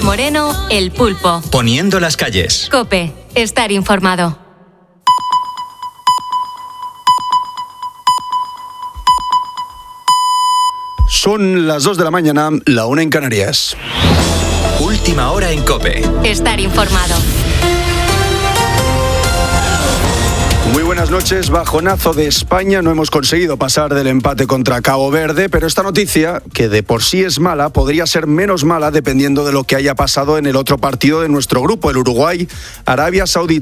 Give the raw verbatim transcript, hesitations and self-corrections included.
Jesús Moreno, El Pulpo. Poniendo las calles. COPE. Estar informado. Son las dos de la mañana, la una en Canarias. Última hora en COPE. Estar informado. Muy buenas noches. Bajonazo de España. No hemos conseguido pasar del empate contra Cabo Verde, pero esta noticia, que de por sí es mala, podría ser menos mala dependiendo de lo que haya pasado en el otro partido de nuestro grupo, el Uruguay-Arabia Saudita.